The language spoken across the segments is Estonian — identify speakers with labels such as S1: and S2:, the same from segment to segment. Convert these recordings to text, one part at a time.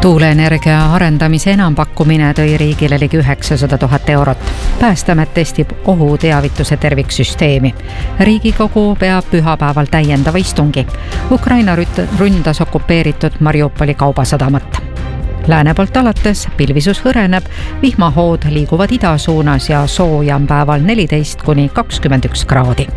S1: Tuuleenergia arendamise enampakkumine tõi riigile ligi 900 000 eurot. Päästeamet testib ohuteavituse terviksüsteemi. Riigikogu peab pühapäeval täiendava istungi. Ukraina ründas okupeeritud Mariupoli kaubasadamat. Lääne poolt alates pilvisus hõreneb, vihmahood liiguvad ida suunas ja sooja on päeval 14–21 kraadi.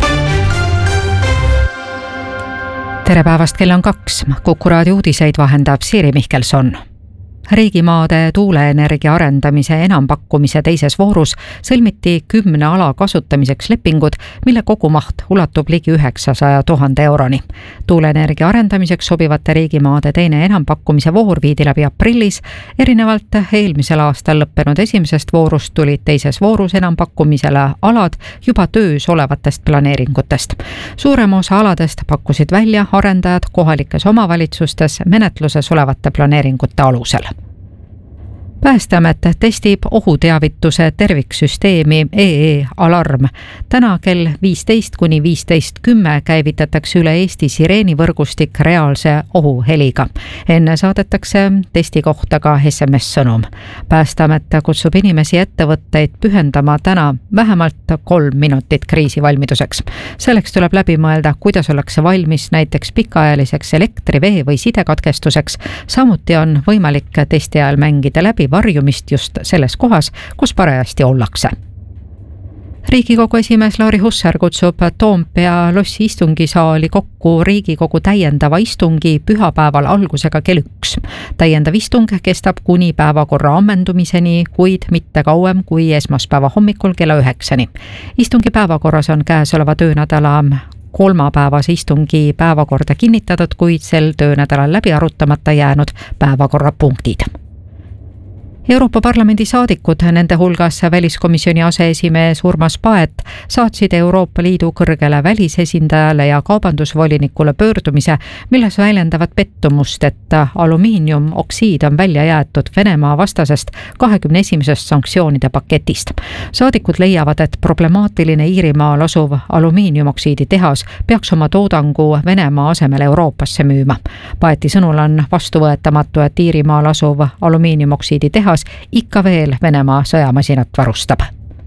S1: Tere päevast, kell on 2. Kuku raadio uudiseid vahendab Siiri Mihkelson. Riigimaade tuuleenergia arendamise enampakkumise teises voorus sõlmiti 10 ala kasutamiseks lepingud, mille kogumaht ulatub ligi 900 000 euroni. Tuuleenergia arendamiseks sobivate riigimaade teine enampakkumise voor viidi läbi aprillis. Erinevalt eelmisel aastal lõppenud esimesest voorust tulid teises voorus enampakkumisele alad juba töös olevatest planeeringutest. Suurem osa aladest pakkusid välja arendajad kohalikes omavalitsustes menetluses olevate planeeringute alusel. Päästeamet testib ohuteavituse terviksüsteemi EE-alarm. Täna kell 15–15:10 käivitatakse üle Eesti sireenivõrgustik reaalse ohuheliga. Enne saadetakse testi kohta ka SMS-sõnum. Päästeamet kutsub inimesi ettevõtteid pühendama täna vähemalt 3 minutit kriisivalmiduseks. Selleks tuleb läbi mõelda, kuidas ollakse valmis näiteks pikaajaliseks elektri-, vee- või sidekatkestuseks. Samuti on võimalik testi ajal mängida läbi varjumist just selles kohas, kus parajasti ollakse. Riigikogu esimees Lauri Hussar kutsub Toompea lossi istungisaali kokku Riigikogu täiendava istungi pühapäeval algusega kell 1. Täiendav istung kestab kuni päevakorra ammendumiseni, kuid mitte kauem kui esmaspäeva hommikul kella 9. Istungi päevakorras on käesoleva töönädala kolmapäevase istungi päevakorda kinnitatud, kuid sel töönädalal läbi arutamata jäänud päevakorrapunktid. Euroopa Parlamendi saadikud, nende hulgas väliskomisjoni aseesimees Urmas Paet, saatsid Euroopa Liidu kõrgele välisesindajale ja kaubandusvolinikule pöördumise, milles väljendavad pettumust, et alumiiniumoksiid on välja jäetud Venemaa vastasest 21. sanktsioonide paketist. Saadikud leiavad, et problemaatiline Iirimaal asuv alumiiniumoksiidi tehas peaks oma toodangu Venemaa asemel Euroopasse müüma. Paeti sõnul on vastuvõetamatu, et Iirimaal asuv alumiiniumoksiidi tehas ikka veel Venemaa sõjamasinat varustab.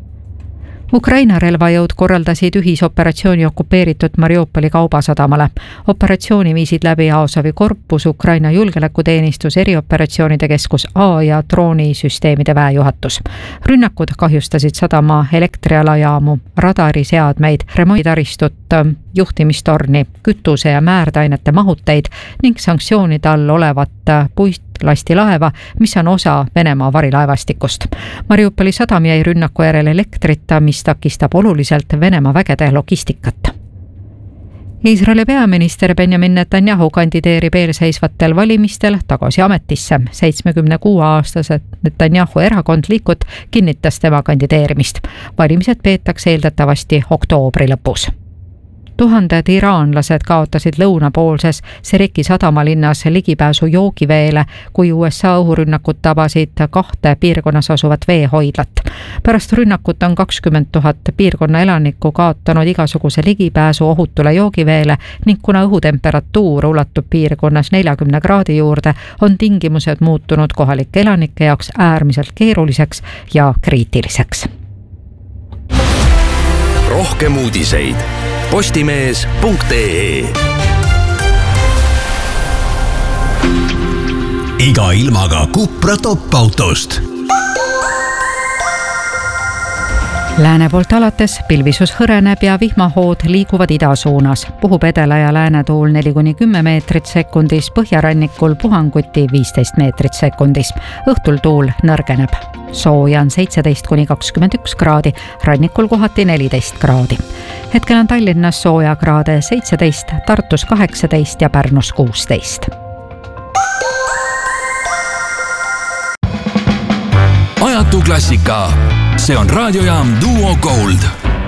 S1: Ukraina relvajõud korraldasid ühisoperatsiooni okupeeritud Mariupoli kaubasadamale. Operatsiooni viisid läbi Azovi korpus, Ukraina julgeolekuteenistus, erioperatsioonide keskus A ja droonisüsteemide väejuhatus. Rünnakud kahjustasid sadama elektrialajaamu, radariseadmeid, remonditaristut, juhtimistorni, kütuse- ja määrdainete mahuteid ning sanktsioonide all olevat puitlastilaeva, mis on osa Venemaa varilaevastikust. Mariupoli sadam jäi rünnaku järel elektrita, mis takistab oluliselt Venemaa vägede logistikat. Iisraeli peaminister Benjamin Netanyahu kandideerib eelseisvatel valimistel tagasi ametisse. 76-aastased Netanyahu erakond Likud kinnitas tema kandideerimist. Valimised peetakse eeldatavasti oktoobri lõpus. Tuhanded iraanlased kaotasid lõunapoolses Sereki sadamalinnas ligipääsu joogiveele, kui USA õhurünnakud tabasid 2 piirkonnas asuvat veehoidlat. Pärast rünnakut on 20 000 piirkonna elanikku kaotanud igasuguse ligipääsu ohutule joogiveele ning kuna õhutemperatuur ulatub piirkonnas 40 kraadi juurde, on tingimused muutunud kohalike elanike jaoks äärmiselt keeruliseks ja kriitiliseks.
S2: Rohkem uudiseid postimees.ee. Iga ilmaga Cupra top-autost.
S1: Lääne poolt alates pilvisus hõreneb ja vihmahood liiguvad ida suunas. Puhub edela ja läänetuul 4–10 meetrit sekundis, põhjarannikul puhanguti 15 meetrit sekundis. Õhtul tuul nõrgeneb. Sooja on 17–21 kraadi, rannikul kohati 14 kraadi. Hetkel on Tallinnas sooja kraade 17, Tartus 18 ja Pärnus 16.
S2: Ajatu klassika. See on raadiojaam Duo Gold.